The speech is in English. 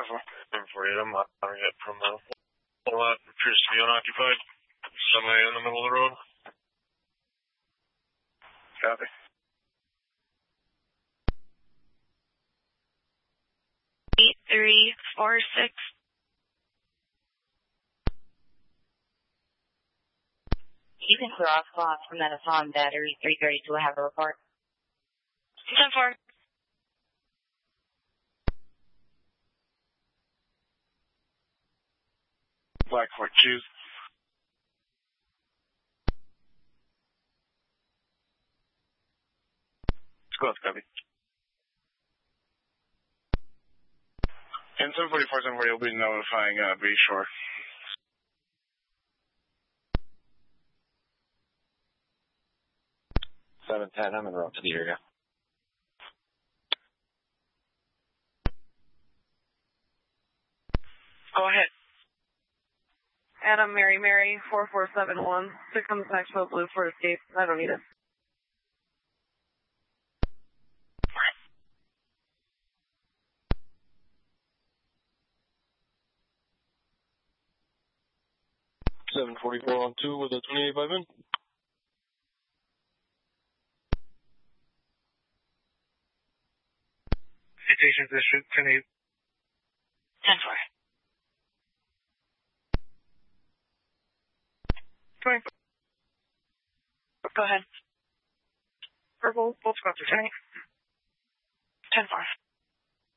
10-4. I'm monitoring it from the lot. Appears to be unoccupied. Somebody in the middle of the road. Copy. Eight 346. You can clear off clock from that Assan battery 332. I have a report. 10-4. Black Fort, choose. Let's go, copy. And 744, 740 will be notifying Breeze Shore. 710, I'm en route to the area. Go ahead. Adam, Mary, 4471. 6 on the Maxwell Blue for escape. I don't need it. Seven 44 on 2 with a 28 in. Citation District 10-8. 10-4. 20. Go ahead. Purple, both squads are 10-8. 10-4.